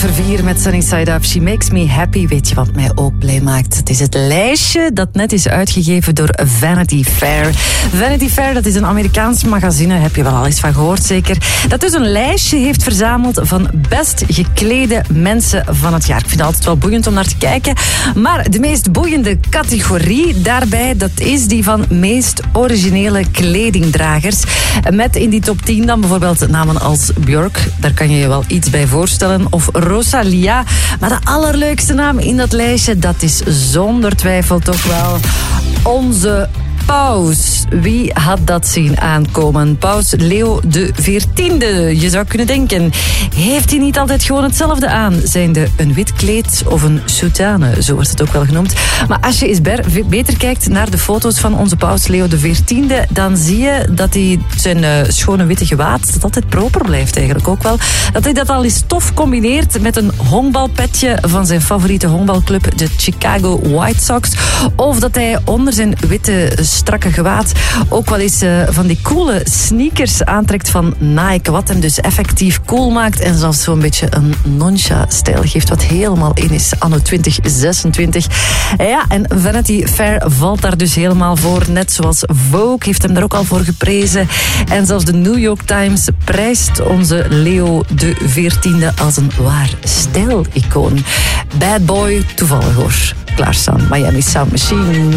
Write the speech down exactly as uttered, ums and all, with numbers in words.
over vier met Sunny Side Up. She makes me happy. Weet je wat mij ook blij maakt? Het is het lijstje dat net is uitgegeven door Vanity Fair. Vanity Fair, dat is een Amerikaans magazine. Heb je wel al eens van gehoord, zeker. Dat dus een lijstje heeft verzameld van best geklede mensen van het jaar. Ik vind het altijd wel boeiend om naar te kijken. Maar de meest boeiende categorie daarbij, dat is die van meest originele kledingdragers. Met in die top tien dan bijvoorbeeld namen als Björk. Daar kan je je wel iets bij voorstellen. Of Rosalia. Maar de allerleukste naam in dat lijstje, dat is zonder twijfel toch wel onze Paus. Wie had dat zien aankomen? Paus Leo de veertiende. Je zou kunnen denken, heeft hij niet altijd gewoon hetzelfde aan? Zijnde een wit kleed of een soutane, zo wordt het ook wel genoemd. Maar als je eens beter kijkt naar de foto's van onze Paus Leo de veertiende, dan zie je dat hij zijn uh, schone witte gewaad, dat altijd proper blijft eigenlijk ook wel. Dat hij dat al eens tof combineert met een honkbalpetje van zijn favoriete honkbalclub, de Chicago White Sox. Of dat hij onder zijn witte strakke gewaad ook wel eens uh, van die coole sneakers aantrekt van Nike, wat hem dus effectief cool maakt en zelfs zo'n beetje een noncha-stijl geeft, wat helemaal in is anno twintig zesentwintig. Ja, en Vanity Fair valt daar dus helemaal voor, net zoals Vogue heeft hem daar ook al voor geprezen. En zelfs de New York Times prijst onze Leo de veertiende als een waar stijlicoon. Bad boy, toevallig hoor. Klaarstaan, Miami Sound Machine.